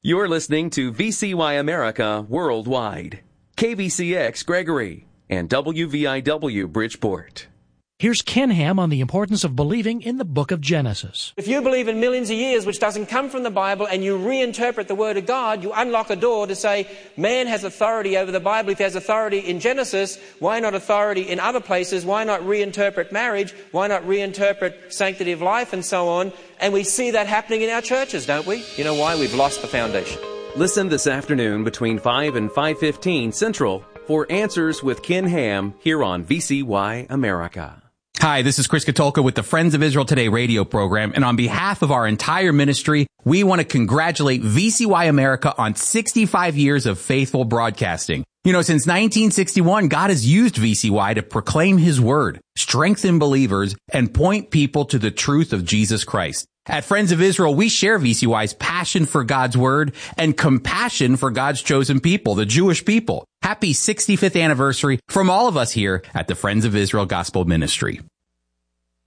You're listening to VCY America Worldwide, KVCX Gregory, and WVIW Bridgeport. Here's Ken Ham on the importance of believing in the book of Genesis. If you believe in millions of years, which doesn't come from the Bible, and you reinterpret the Word of God, you unlock a door to say, man has authority over the Bible. If he has authority in Genesis, why not authority in other places? Why not reinterpret marriage? Why not reinterpret sanctity of life and so on? And we see that happening in our churches, don't we? You know why? We've lost the foundation. Listen this afternoon between 5 and 5:15 Central for Answers with Ken Ham here on VCY America. Hi, this is Chris Katulka with the Friends of Israel Today radio program, and on behalf of our entire ministry, we want to congratulate VCY America on 65 years of faithful broadcasting. You know, since 1961, God has used VCY to proclaim His Word, strengthen believers, and point people to the truth of Jesus Christ. At Friends of Israel, we share VCY's passion for God's Word and compassion for God's chosen people, the Jewish people. Happy 65th anniversary from all of us here at the Friends of Israel Gospel Ministry.